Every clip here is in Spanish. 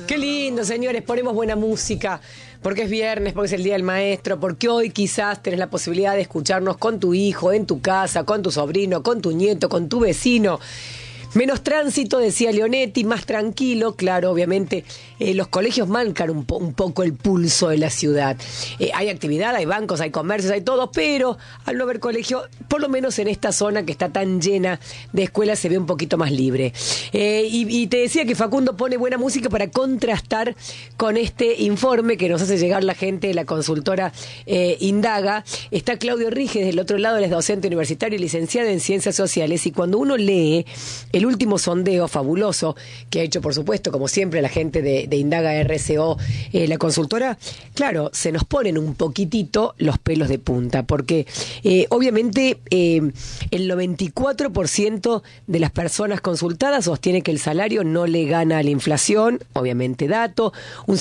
Qué lindo, señores, ponemos buena música, porque es viernes, porque es el Día del Maestro, porque hoy quizás tenés la posibilidad de escucharnos con tu hijo, en tu casa, con tu sobrino, con tu nieto, con tu vecino. Menos tránsito, decía Leonetti, más tranquilo, claro, obviamente los colegios marcan un poco el pulso de la ciudad. Hay actividad, hay bancos, hay comercios, hay todo, pero al no haber colegio, por lo menos en esta zona que está tan llena de escuelas, se ve un poquito más libre. Y te decía que Facundo pone buena música para contrastar con este informe que nos hace llegar la gente de la consultora Indaga. Está Claudio Rígiz del otro lado, él es docente universitario y licenciado en Ciencias Sociales, y cuando uno lee el último sondeo fabuloso que ha hecho, por supuesto, como siempre, la gente de Indaga RCO, la consultora, claro, se nos ponen un poquitito los pelos de punta, porque obviamente el 94% de las personas consultadas sostiene que el salario no le gana a la inflación, obviamente dato, un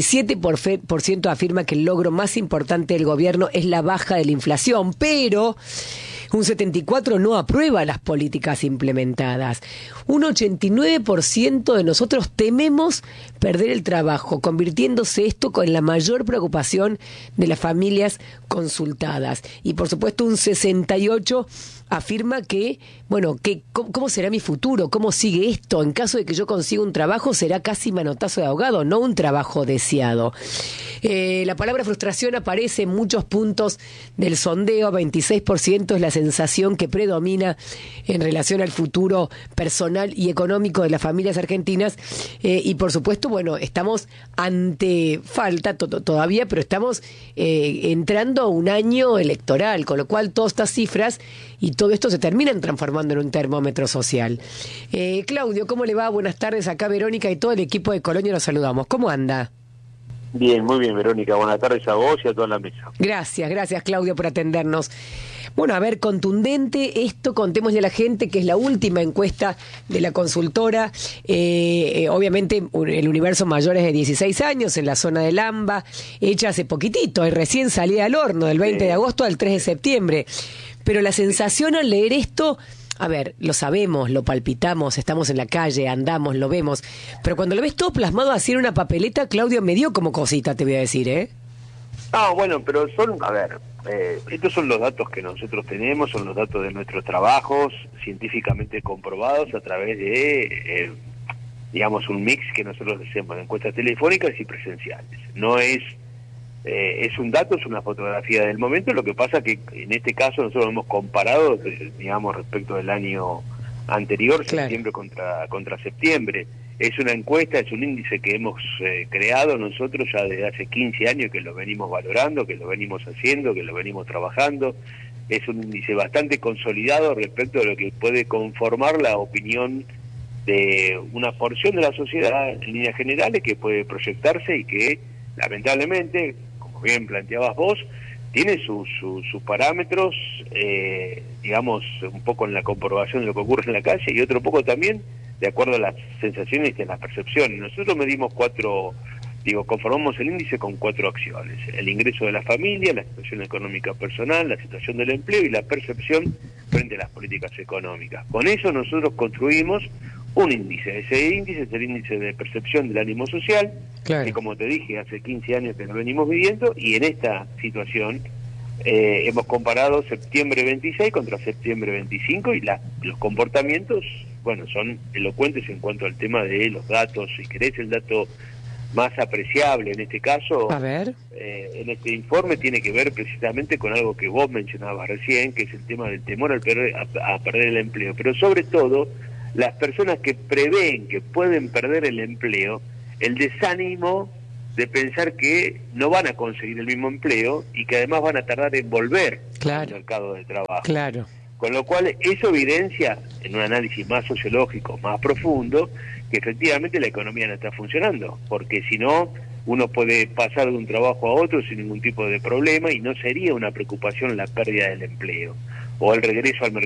57% afirma que el logro más importante del gobierno es la baja de la inflación, pero un 74% no aprueba las políticas implementadas. Un 89% de nosotros tememos perder el trabajo, convirtiéndose esto en la mayor preocupación de las familias consultadas. Y por supuesto un 68% afirma que, bueno, ¿cómo será mi futuro? ¿Cómo sigue esto? En caso de que yo consiga un trabajo, será casi manotazo de ahogado, no un trabajo deseado. La palabra frustración aparece en muchos puntos del sondeo. 26% es la sensación que predomina en relación al futuro personal y económico de las familias argentinas. Y por supuesto, bueno, estamos ante falta todavía, pero estamos entrando a un año electoral, con lo cual todas estas cifras y todo esto se terminan transformando en un termómetro social. Claudio, ¿cómo le va? Buenas tardes, acá Verónica y todo el equipo de Colonia los saludamos. ¿Cómo anda? Bien, muy bien, Verónica. Buenas tardes a vos y a toda la mesa. Gracias, Claudio, por atendernos. Bueno, a ver, contundente esto, contémosle a la gente que es la última encuesta de la consultora. Obviamente, el universo mayor es de 16 años, en la zona del AMBA, hecha hace poquitito, recién salía al horno, del 20 de agosto al 3 de septiembre. Pero la sensación al leer esto, a ver, lo sabemos, lo palpitamos, estamos en la calle, andamos, lo vemos, pero cuando lo ves todo plasmado así en una papeleta, Claudio, me dio como cosita, te voy a decir, ¿eh? Ah, bueno, pero estos son los datos que nosotros tenemos, son los datos de nuestros trabajos científicamente comprobados a través de, digamos, un mix que nosotros hacemos de encuestas telefónicas y presenciales. No es un dato, es una fotografía del momento. Lo que pasa que en este caso nosotros hemos comparado, digamos, respecto del año anterior, claro, septiembre contra septiembre. Es una encuesta, es un índice que hemos creado nosotros ya desde hace 15 años, que lo venimos valorando, que lo venimos haciendo, que lo venimos trabajando. Es un índice bastante consolidado respecto de lo que puede conformar la opinión de una porción de la sociedad en líneas generales, que puede proyectarse y que lamentablemente, como bien planteabas vos, tiene sus parámetros, digamos, un poco en la comprobación de lo que ocurre en la calle y otro poco también de acuerdo a las sensaciones y a las percepciones. Nosotros medimos conformamos el índice con 4 acciones: el ingreso de la familia, la situación económica personal, la situación del empleo y la percepción frente a las políticas económicas. Con eso nosotros construimos un índice. Ese índice es el índice de percepción del ánimo social, claro, que como te dije, hace 15 años que lo venimos viviendo, y en esta situación hemos comparado septiembre 26 contra septiembre 25 y los comportamientos, bueno, son elocuentes en cuanto al tema de los datos. Si querés el dato más apreciable en este caso, a ver, en este informe, tiene que ver precisamente con algo que vos mencionabas recién, que es el tema del temor a perder el empleo, pero sobre todo las personas que prevén que pueden perder el empleo, el desánimo de pensar que no van a conseguir el mismo empleo y que además van a tardar en volver, claro, al mercado de trabajo. Claro. Con lo cual eso evidencia, en un análisis más sociológico, más profundo, que efectivamente la economía no está funcionando, porque si no, uno puede pasar de un trabajo a otro sin ningún tipo de problema y no sería una preocupación la pérdida del empleo o el regreso al mercado